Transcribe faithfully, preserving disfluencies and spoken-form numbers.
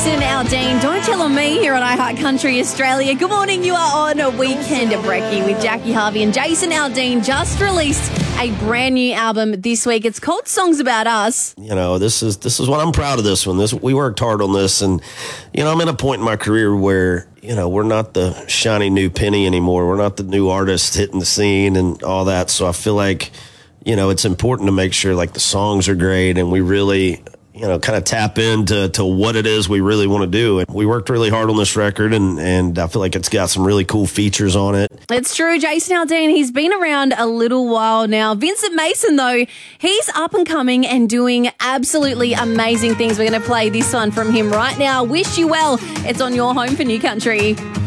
Jason Aldean, Don't Tell On Me here on iHeart Country Australia. Good morning, you are on a Weekend at Brekkie with Jackie Harvey, and Jason Aldean just released a brand new album this week. It's called Songs About Us. You know, this is this is what I'm proud of this one. This we worked hard on this, and you know, I'm in a point in my career where, you know, we're not the shiny new penny anymore. We're not the new artist hitting the scene and all that. So I feel like, you know, it's important to make sure like the songs are great and we really, you know, kind of tap into to what it is we really want to do. And we worked really hard on this record, and, and I feel like it's got some really cool features on it. It's true. Jason Aldean, he's been around a little while now. Vincent Mason, though, he's up and coming and doing absolutely amazing things. We're going to play this one from him right now. Wish You Well. It's on your home for New Country.